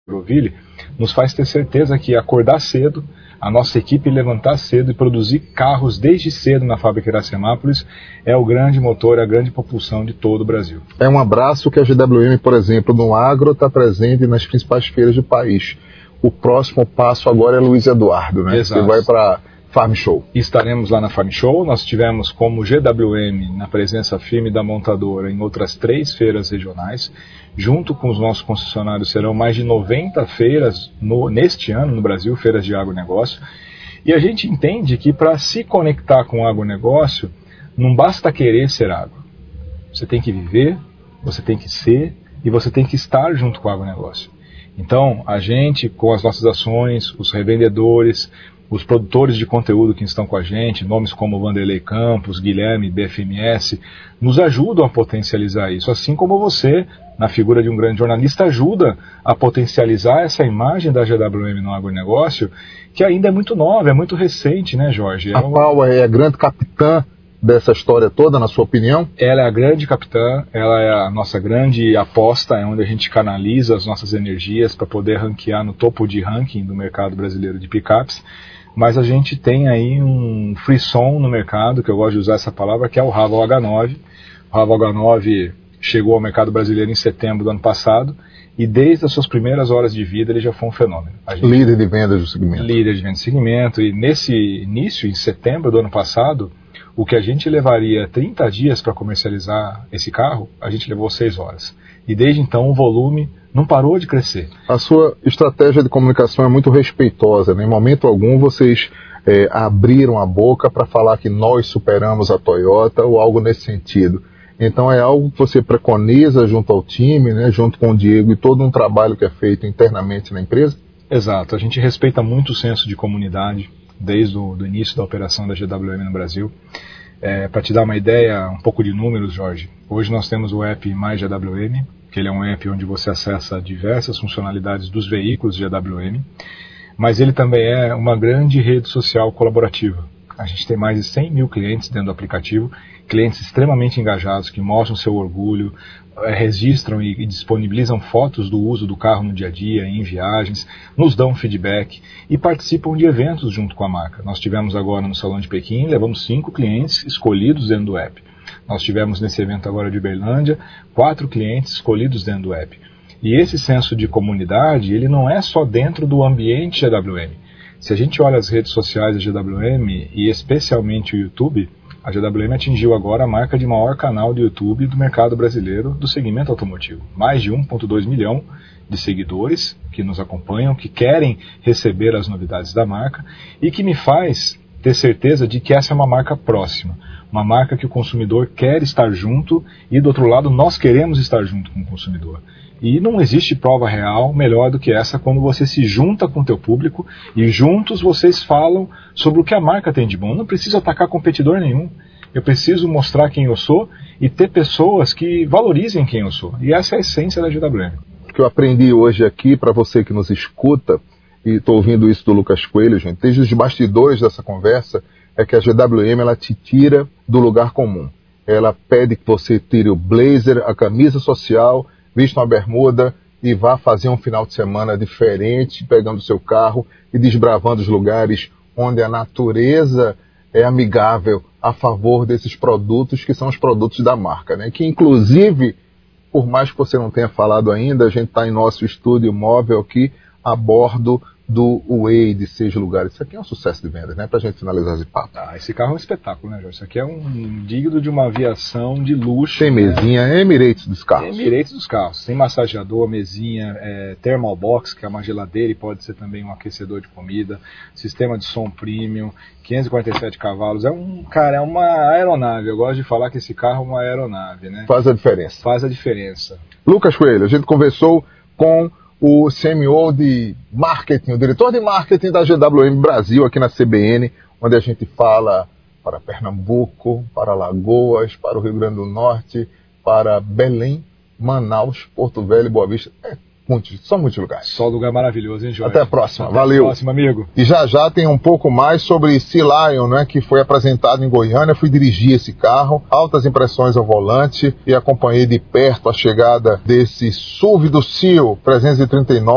Groville, nos faz ter certeza que acordar cedo, a nossa equipe levantar cedo e produzir carros desde cedo na fábrica Iracemápolis é o grande motor, a grande propulsão de todo o Brasil. É um abraço que a GWM, por exemplo, no agro está presente nas principais feiras do país. O próximo passo agora é Luiz Eduardo, né? Exato. Você vai para Farm Show. Estaremos lá na Farm Show. Nós tivemos como GWM na presença firme da montadora em outras 3 feiras regionais. Junto com os nossos concessionários serão mais de 90 feiras neste ano no Brasil, feiras de agronegócio. E a gente entende que para se conectar com o agronegócio, não basta querer ser agro. Você tem que viver, você tem que ser e você tem que estar junto com o agronegócio. Então, a gente, com as nossas ações, os revendedores, os produtores de conteúdo que estão com a gente, nomes como Vanderlei Campos, Guilherme, BFMS, nos ajudam a potencializar isso. Assim como você, na figura de um grande jornalista, ajuda a potencializar essa imagem da GWM no agronegócio, que ainda é muito nova, é muito recente, né, Jorge? A Power é a grande capitã dessa história toda, na sua opinião? Ela é a grande capitã, ela é a nossa grande aposta, é onde a gente canaliza as nossas energias para poder ranquear no topo de ranking do mercado brasileiro de picapes. Mas a gente tem aí um frisson no mercado, que eu gosto de usar essa palavra, que é o Raval H9. O Raval H9 chegou ao mercado brasileiro em setembro do ano passado e desde as suas primeiras horas de vida ele já foi um fenômeno. Líder de vendas do segmento. Líder de vendas do segmento. E nesse início, em setembro do ano passado, o que a gente levaria 30 dias para comercializar esse carro, a gente levou 6 horas. E desde então o volume não parou de crescer. A sua estratégia de comunicação é muito respeitosa, né? Em momento algum vocês abriram a boca para falar que nós superamos a Toyota ou algo nesse sentido. Então é algo que você preconiza junto ao time, né? Junto com o Diego e todo um trabalho que é feito internamente na empresa? Exato, a gente respeita muito o senso de comunidade desde o início da operação da GWM no Brasil. Para te dar uma ideia, um pouco de números, Jorge, hoje nós temos o app Mais GWM, que ele é um app onde você acessa diversas funcionalidades dos veículos GWM, mas ele também é uma grande rede social colaborativa. A gente tem mais de 100 mil clientes dentro do aplicativo, clientes extremamente engajados, que mostram seu orgulho, registram e disponibilizam fotos do uso do carro no dia a dia, em viagens, nos dão feedback e participam de eventos junto com a marca. Nós tivemos agora no Salão de Pequim, levamos 5 clientes escolhidos dentro do app. Nós tivemos nesse evento agora de Uberlândia 4 clientes escolhidos dentro do app. E esse senso de comunidade, ele não é só dentro do ambiente GWM. Se a gente olha as redes sociais da GWM e especialmente o YouTube, a GWM atingiu agora a marca de maior canal do YouTube do mercado brasileiro do segmento automotivo. Mais de 1,2 milhão de seguidores que nos acompanham, que querem receber as novidades da marca e que me faz ter certeza de que essa é uma marca próxima. Uma marca que o consumidor quer estar junto e do outro lado nós queremos estar junto com o consumidor. E não existe prova real melhor do que essa quando você se junta com o teu público e juntos vocês falam sobre o que a marca tem de bom. Eu não preciso atacar competidor nenhum. Eu preciso mostrar quem eu sou e ter pessoas que valorizem quem eu sou. E essa é a essência da GWM. O que eu aprendi hoje aqui, para você que nos escuta, e estou ouvindo isso do Lucas Coelho, gente, desde os bastidores dessa conversa, é que a GWM ela te tira do lugar comum. Ela pede que você tire o blazer, a camisa social, vista uma bermuda e vá fazer um final de semana diferente, pegando o seu carro e desbravando os lugares onde a natureza é amigável a favor desses produtos que são os produtos da marca, né? Que inclusive, por mais que você não tenha falado ainda, a gente está em nosso estúdio móvel aqui a bordo do Way de 6 lugares. Isso aqui é um sucesso de vendas, né? Pra gente finalizar esse papo. Esse carro é um espetáculo, né, Jorge? Isso aqui é um digno de uma aviação de luxo. Tem mesinha, é Emirates dos carros. Emirates dos carros. Tem massageador, mesinha, thermal box, que é uma geladeira e pode ser também um aquecedor de comida, sistema de som premium, 547 cavalos. É uma aeronave. Eu gosto de falar que esse carro é uma aeronave, né? Faz a diferença. Faz a diferença. Lucas Coelho, a gente conversou com o CMO de marketing, o diretor de marketing da GWM Brasil aqui na CBN, onde a gente fala para Pernambuco, para Alagoas, para o Rio Grande do Norte, para Belém, Manaus, Porto Velho e Boa Vista. São muitos lugares. Só lugar maravilhoso, hein, Jorge? Até a próxima. Até Valeu. Até a próxima, amigo. E já tem um pouco mais sobre Sea Lion, né, que foi apresentado em Goiânia. Eu fui dirigir esse carro, altas impressões ao volante e acompanhei de perto a chegada desse SUV do Seal 339.